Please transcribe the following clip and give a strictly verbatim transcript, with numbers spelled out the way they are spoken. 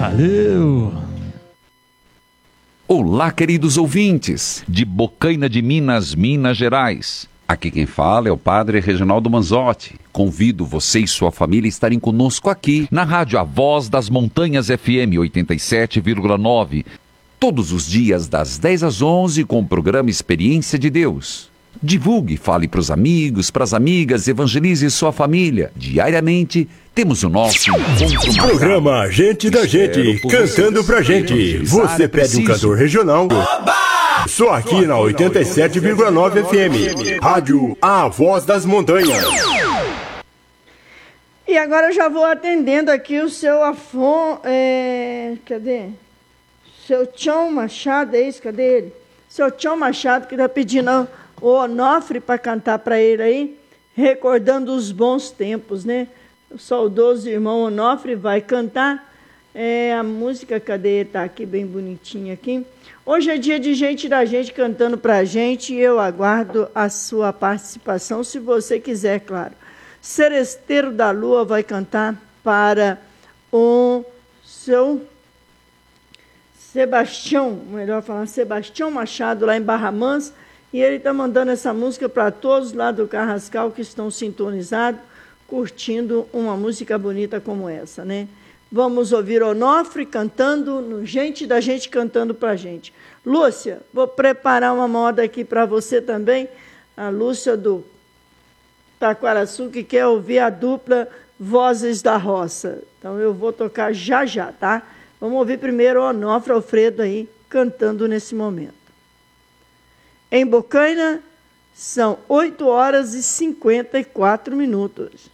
Valeu! Olá, queridos ouvintes, de Bocaina de Minas, Minas Gerais. Aqui quem fala é o Padre Reginaldo Manzotti. Convido você e sua família a estarem conosco aqui na rádio A Voz das Montanhas F M oitenta e sete vírgula nove, todos os dias das dez às onze com o programa Experiência de Deus. Divulgue, fale para os amigos, para as amigas, evangelize sua família. Diariamente temos o nosso encontro programa Gente da Gente, cantando pra gente. Você pede um cantor regional? Só aqui na oitenta e sete vírgula nove F M, rádio A Voz das Montanhas. E agora eu já vou atendendo aqui o seu Afon... É, cadê? Seu Tchão Machado, é isso? Cadê ele? Seu Tchão Machado, que está pedindo o Onofre para cantar para ele aí, recordando os bons tempos, né? O saudoso irmão Onofre vai cantar é, a música, cadê? Está aqui bem bonitinha aqui. Hoje é dia de Gente da Gente cantando para a gente e eu aguardo a sua participação, se você quiser, claro. Seresteiro da Lua vai cantar para o seu Sebastião, melhor falar, Sebastião Machado, lá em Barra Mansa, e ele está mandando essa música para todos lá do Carrascal que estão sintonizados, curtindo uma música bonita como essa, né? Vamos ouvir Onofre cantando, no Gente da Gente cantando para a gente. Lúcia, vou preparar uma moda aqui para você também, a Lúcia do Taquaraçu, que quer ouvir a dupla Vozes da Roça. Então eu vou tocar já já, tá? Vamos ouvir primeiro o Onofre Alfredo aí, cantando nesse momento. Em Bocaina, são oito horas e cinquenta e quatro minutos.